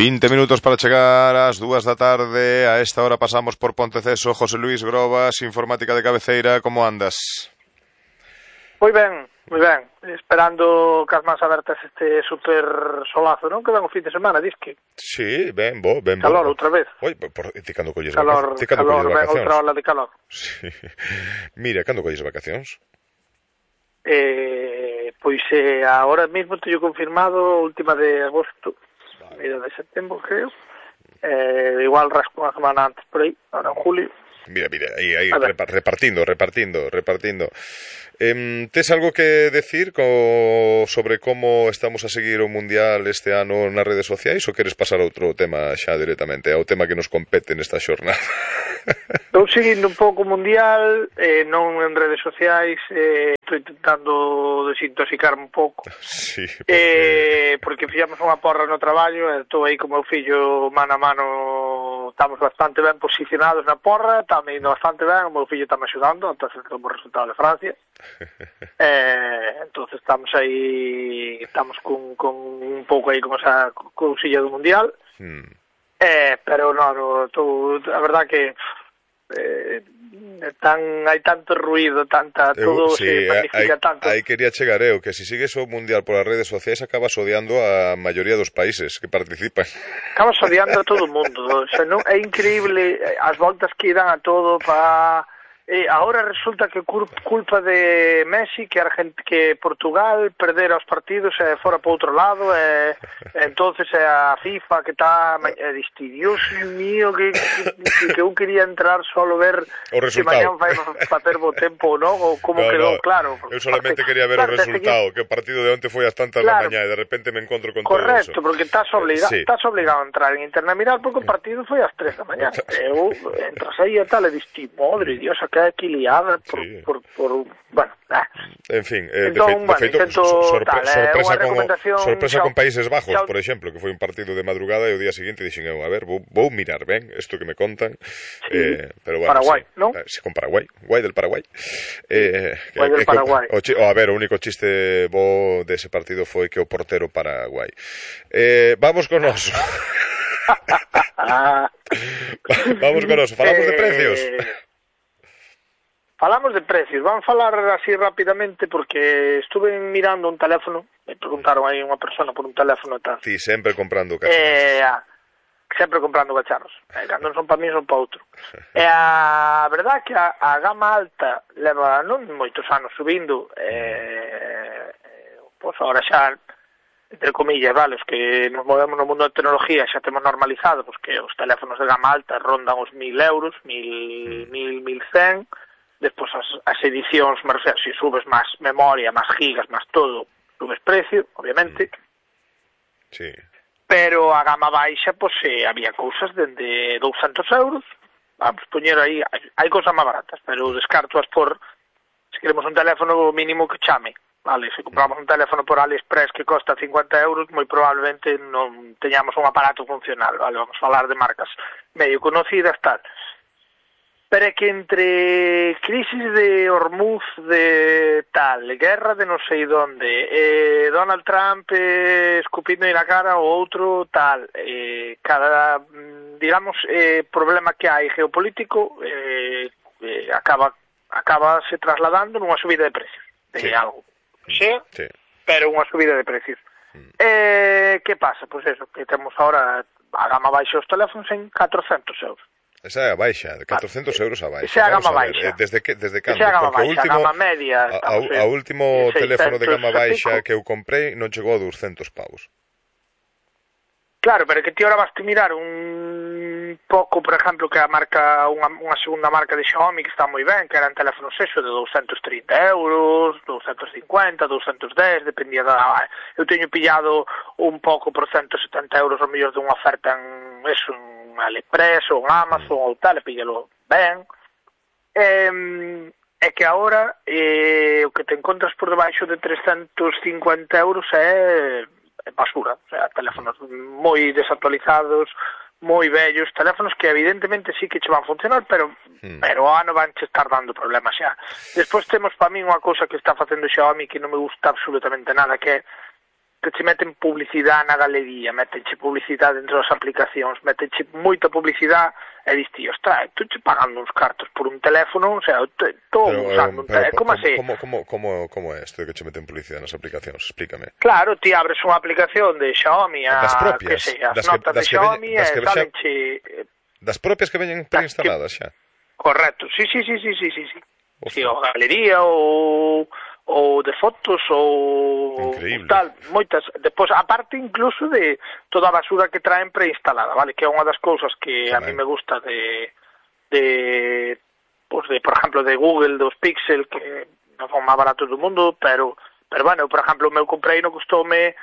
20 minutos para chegar ás 2 da tarde. A esta hora pasamos por Ponteceso. José Luis Grobas, informática de cabeceira, como andas? Moi ben. Esperando que as mans abertas este super solazo, non? Que ven o fin de semana, dis que... Sí, ben bo. Calor outra vez. Oi, ti cando colles calor, vacacións? Calor, ven outra ola de calor. Sí. Mira, cando colles vacacións? Pois agora mesmo teño confirmado última de agosto, medio de setembro, creo. Igual rasco unha semana antes por aí, ahora en julio. Mira, aí repartindo. Tes algo que decir sobre como estamos a seguir o Mundial este ano nas redes sociais ou queres pasar a outro tema xa directamente, ao tema que nos compete nesta xornada? Estou seguindo un pouco o Mundial, non en redes sociais, estou intentando desintoxicarme un pouco, sí, porque fixamos unha porra no traballo, estou aí con meu fillo mano a mano, estamos bastante ben posicionados na porra, estamos indo bastante ben, o meu fillo está me axudando, entonces como resultado de Francia, entonces estamos aí, estamos con un pouco aí con esa cousilla do Mundial, pero non, a verdad que hai tanto ruido, todo se magnifica tanto. Aí quería chegar eu, que se sigues o Mundial polas redes sociais acabas odiando a maioría dos países que participan. Acabas odiando a todo o mundo, o sea, non, é increíble as voltas que dan a todo para... Agora resulta que culpa de Messi que Portugal perdera os partidos e fora para outro lado entonces é a FIFA que está diste, Dios mío que eu quería entrar solo ver se mañán vai facer bo tempo ou non ou como quedou, claro. Eu solamente quería ver o resultado, que o partido de onte foi ás tantas da mañá e de repente me encontro con todo eso. Correcto, porque estás obligado a entrar en internet a mirar porque o partido foi ás 3 da mañá. Eu entras aí e tal e diste, madre Dios, acá aquí liada por bueno, en fin, entón, de feito sorpresa con Países Bajos, por exemplo, que foi un partido de madrugada e o día seguinte dixen eu, a ver, vou mirar ben isto que me contan, pero bueno, Paraguai, sí, non? Sí, con Paraguai, guai del Paraguai. Guai del Paraguai. A ver, o único chiste bo dese partido foi que o portero Paraguai. Vamos con oso. Vamos con oso, falamos de precios. Falamos de precios, van falar así rapidamente porque estuve mirando un teléfono, me preguntaron aí unha persona por un teléfono e tal. Ti sempre comprando cacharros. Sempre comprando cacharros, cando non son para mí son para outro. E a verdad que a gama alta leva non moitos anos subindo, pois agora xa, entre comillas, vale, os que nos movemos no mundo da tecnología xa temos normalizado, pois que os teléfonos de gama alta rondan os 1.000 euros, 1.100, despois as edicións, me refiero, se subes máis memoria, máis gigas, máis todo, subes precio, obviamente. Sí. Pero a gama baixa, pois había cousas dende 200 euros, vamos poñer aí, hai cousas máis baratas, pero descarto as por, se queremos un teléfono mínimo que chame, vale, se compramos un teléfono por AliExpress que costa 50 euros, moi probablemente non teñamos un aparato funcional, vale, vamos a falar de marcas medio conocidas, tal. Pero é que entre crisis de Hormuz, de tal, guerra de non sei donde, Donald Trump escupindo na cara o outro tal, cada, digamos, problema que hai geopolítico acaba se trasladando nunha subida de precios de algo. Sí, pero unha subida de precios. Que pasa? Pois eso, que temos ahora a gama baixa dos teléfonos en 400 euros. Esa é a baixa, de 400 euros a baixa. Esa é a gama baixa. Desde cando? Esa é a gama baixa, a gama media. A último teléfono de gama baixa que eu comprei non chegou a 200 pavos. Claro, pero que ti ahora vas a mirar un pouco, por exemplo, que a marca, unha segunda marca de Xiaomi que está moi ben, que eran teléfonos eso de 230 euros, 250, 210, dependía da... Eu teño pillado un pouco por 170 euros ao mellor dunha oferta en eso, en AliExpress ou en Amazon ou tal, e píllalo ben. É que agora o que te encontras por debaixo de 350 euros é basura, o sea, teléfonos moi desactualizados, moi vellos, teléfonos que evidentemente sí que che van funcionar, pero o ano van che estar dando problemas xa. Despois temos para mí unha cousa que está facendo Xiaomi que non me gusta absolutamente nada, que é que che meten publicidade na galería, metenche publicidade dentro das aplicacións, metenche moita publicidade, e dis, tío, tú che pagando uns cartos por un teléfono, o sea, estou usando un teléfono, como así? Como é isto de que che meten publicidade nas aplicacións? Explícame. Claro, ti abres unha aplicación de Xiaomi, das propias, as notas de Xiaomi, e salenche... Das propias que veñen preinstaladas xa? Correcto, sí. Si, o galería, ou de fotos, ou tal, moitas. Depois, aparte incluso de toda a basura que traen preinstalada, vale? Que é unha das cousas que a mí me gusta de por exemplo, de Google, dos Pixel, que non son máis baratos do mundo, pero bueno, por exemplo, o meu comprei no custoume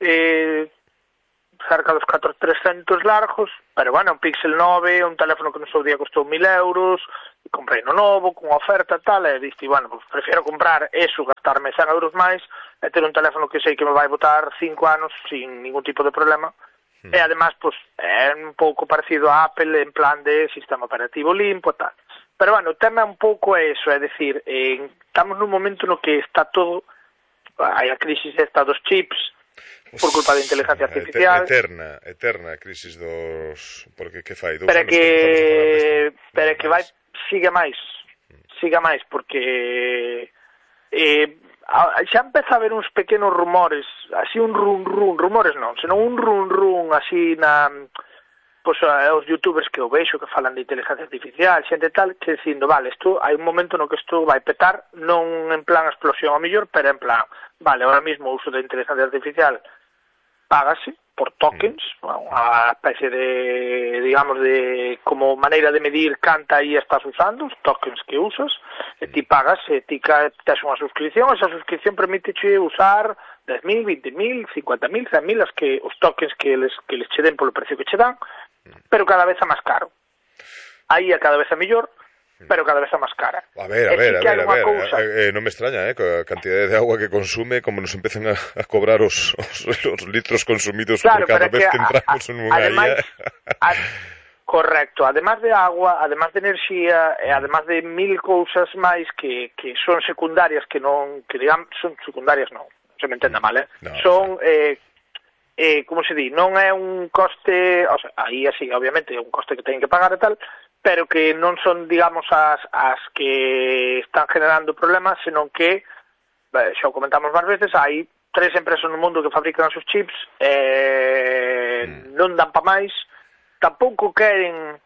cerca dos 4.300 largos, pero bueno, un Pixel 9, un teléfono que no seu día costou 1.000 euros, e comprei no novo, con oferta e tal, e diste, bueno, pues prefiero comprar eso, gastarme 100 euros máis, e ter un teléfono que sei que me vai botar 5 anos sin ningún tipo de problema, e además, pues, é un pouco parecido a Apple en plan de sistema operativo limpo e tal. Pero bueno, o tema é un pouco eso, é dicir, estamos nun momento no que está todo, hai a crisis esta dos chips, por culpa da inteligencia artificial. Eterna crisis dos... Porque que fai? Pero que vai siga máis, porque xa empeza a haber uns pequenos rumores, así un rumores non, senón un run así na... Pois os youtubers que eu vexo que falan de inteligencia artificial, xente tal, que dicindo, vale, isto hai un momento no que isto vai petar, non en plan explosión ao mellor, pero en plan, vale, ahora mismo o uso de inteligencia artificial págase por tokens, unha especie de, digamos, de como maneira de medir canta aí estás usando, os tokens que usas, e ti pagas, e ti tes unha suscripción, esa suscripción permíteche usar 10.000, 20.000, 50.000, 100.000, os tokens que les che den polo precio que che dan, pero cada vez é máis caro. Aí é cada vez é mellor, pero cada vez é máis cara. A ver, non me extraña, coa cantidade de agua que consume, como nos empezan a cobrar os litros consumidos por cada vez que entramos en unha illa. Correcto, además de agua, además de enerxía, e además de 1000 cousas máis que son secundarias, que digamos, son secundarias non se me entenda mal, no, son... como se di, non é un coste, o sea, aí así, obviamente, é un coste que teñen que pagar e tal, pero que non son, digamos, as que están generando problemas, senón que, xa o comentamos máis veces, hai 3 empresas no mundo que fabrican os seus chips, non dan pa máis, tampouco queren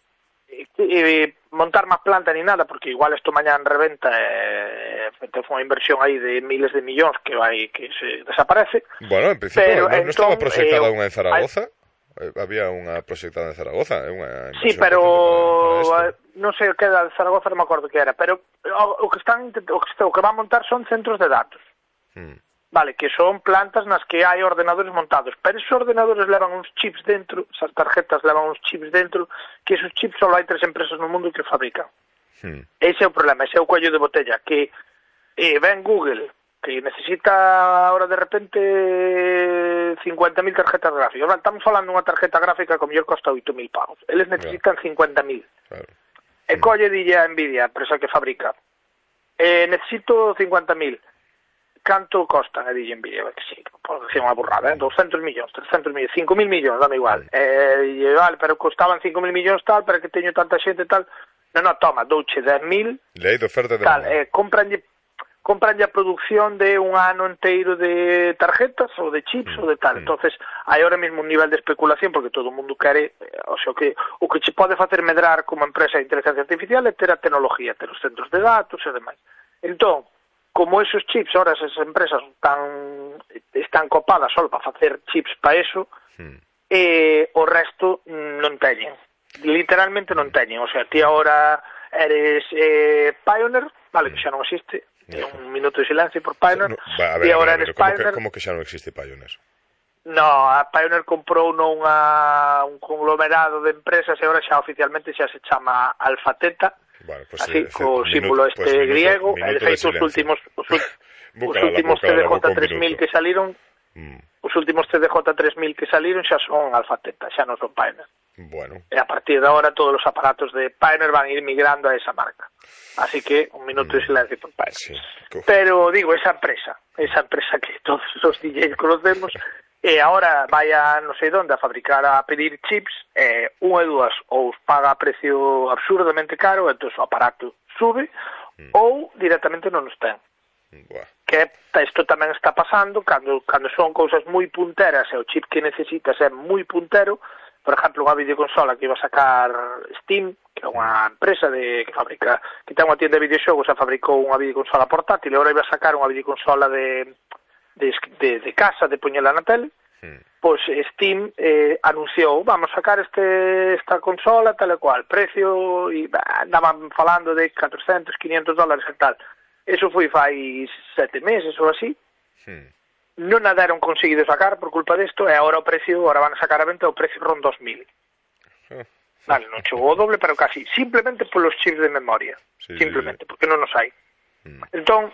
montar máis planta ni nada, porque igual isto mañán reventa ten unha inversión aí de miles de millóns que se desaparece. Bueno, en principio non estaba proxectada unha en Zaragoza? Había unha proxectada en Zaragoza, sí, pero non sei o que era de Zaragoza, non me acordo que era, pero o que van a montar son centros de datos. Vale, que son plantas nas que hai ordenadores montados, pero esos ordenadores levan uns chips dentro, esas tarjetas levan uns chips dentro, que esos chips só hai 3 empresas no mundo que fabrican. Ese é o problema, ese é o cuello de botella, que ven Google, que necesita ahora de repente 50.000 tarjetas gráficas. Vale, estamos falando dunha tarjeta gráfica que ao mellor costa 8.000 pavos. Eles necesitan 50.000. Claro. E colle dille a Nvidia, a empresa que fabrica, necesito 50.000. Canto costan? E dille Nvidia, que sí, por decir unha burrada, 200 millóns, 300 millóns, 5.000 millóns, dame igual. Vale, pero costaban 5.000 millóns tal, pero que teño tanta xente tal. Non, toma, douche 10.000. Lei de oferta de tal, compranlle a producción de un ano inteiro de tarjetas ou de chips ou de tal. Entonces, hai ahora mesmo un nivel de especulación porque todo o mundo quere, o sea, o que che pode facer medrar como empresa de inteligencia artificial é ter a tecnología, ter os centros de datos e demais. Entón, como esos chips, ahora esas empresas están copadas só para facer chips para eso, o resto non teñen. Literalmente non teñen. O sea, ti agora eres Pioneer, vale, que xa non existe, un minuto de silencio por Pioneer, e agora eres Pioneer. Como que xa non existe Pioneer? No, a Pioneer comprou un conglomerado de empresas e agora xa oficialmente xa se chama Alpha Theta. Bueno, pues así, co símbolo griego, e de feito os últimos TDJ-3000 que saliron, os últimos TDJ-3000 que saliron xa son Alpha Theta, xa non son Pioneer. Bueno. E a partir de ahora todos os aparatos de Pioneer van a ir migrando a esa marca. Así que un minuto de silencio por Pioneer. Sí. Pero digo, esa empresa que todos os DJs conocemos, e agora vai a non sei onde a fabricar, a pedir chips, unha e dúas, ou os paga a precio absurdamente caro, entón o aparato sube, ou directamente non os ten. Que isto tamén está pasando cando son cousas moi punteras e o chip que necesitas é moi puntero. Por exemplo, unha videoconsola que iba a sacar Steam, que é unha empresa que fabrica, que ten unha tienda de videoxogos, e fabricou unha videoconsola portátil, e agora iba a sacar unha videoconsola de casa, de poñela na tele. Pois Steam anunciou, vamos a sacar esta consola tal e cual, precio, e andaban falando de 400, 500 dólares e tal. Eso foi fai 7 meses ou así. Non a deron conseguido sacar por culpa desto, e agora van a sacar a venta o precio ronda 2.000. Vale, non chegou o doble, pero casi, simplemente polos chips de memoria, simplemente, porque non os hai. Entón,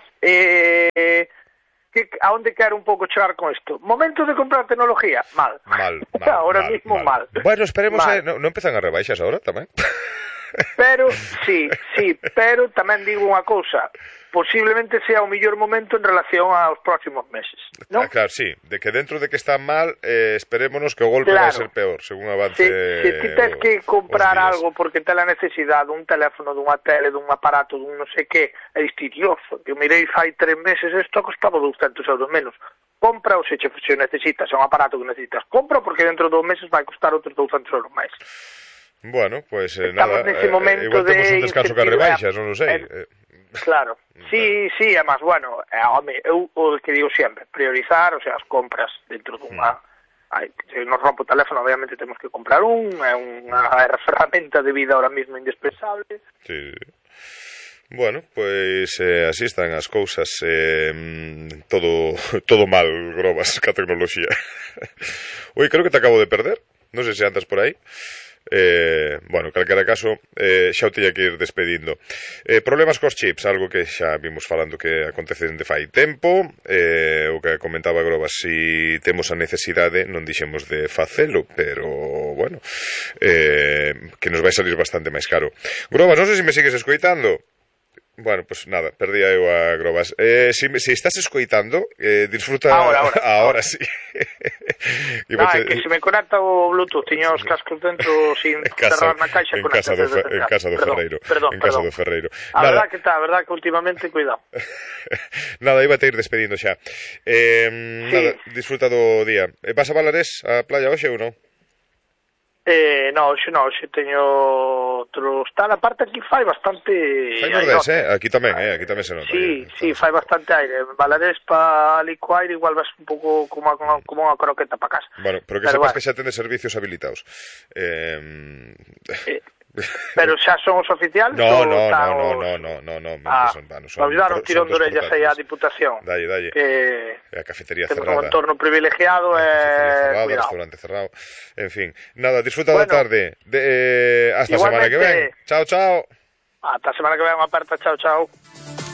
a onde quero un pouco chegar con isto? Momento de comprar tecnología? Mal. Ahora mismo mal. Bueno, esperemos, non empezan a rebaixas ahora tamén. Pero, sí, pero tamén digo unha cousa, posiblemente sea o mellor momento en relación aos próximos meses, non? Claro, sí, de que dentro de que está mal, esperémonos que o golpe vai ser peor, según avance. Se ti tens que comprar algo porque te la necesidade dun teléfono, dunha tele, dun aparato, dun non sei que, e diste, Dios, que mirei fai 3 meses, isto costaba 200 euros menos. Compra ou se necesitas, é un aparato que necesitas, compra porque dentro de 2 meses vai costar outros 200 euros máis. Bueno, pues nada, igual temos un descanso que rebaixas, non o sei. Claro, sí, además, bueno, eu o que digo sempre, priorizar, o sea, as compras dentro dunha... Se nos rompe o teléfono, obviamente temos que comprar é unha ferramenta de vida ahora mismo indispensable. Sí. Bueno, pois así están as cousas, todo mal, Grobas, ca tecnoloxía. Oi, creo que te acabo de perder, non sei se andas por aí. Bueno, en calquera caso, xa o teña que ir despedindo. Problemas cos chips, algo que xa vimos falando que acontece de fai tempo, o que comentaba Grobas, si temos a necesidade, non dixemos de facelo, pero, bueno, que nos vai salir bastante máis caro. Grobas, non sei se me sigues escoitando. Bueno, pues nada, perdía eu a Grobas. Si estás escoitando, disfruta... Ahora sí. É que se me conecta o Bluetooth, tiño os cascos dentro sin cerrar na caixa. En casa do Ferreiro. Perdón. A verdad que últimamente, cuidado. Nada, iba a te ir despedindo xa. Nada, disfruta do día. Vas a Valarés, a playa hoxe ou non? Hoxe teño outro tal, aparte aquí fai bastante nordés, aquí tamén se nota. Sí, fai bastante aire. Valarés pa licuaire igual vas un pouco como unha croqueta pa casa. Bueno, pero que sepas que xa tende servicios habilitados. Pero xa son os oficiales? No. Vamos dar un tirón de orellas aí á Diputación. Dalle. Que a cafetería temos cerrada. Un entorno privilegiado e restaurante cerrado. En fin, nada, disfruta da tarde. Hasta a semana que ven. Chao. Hasta a semana que ven, aperta, chao.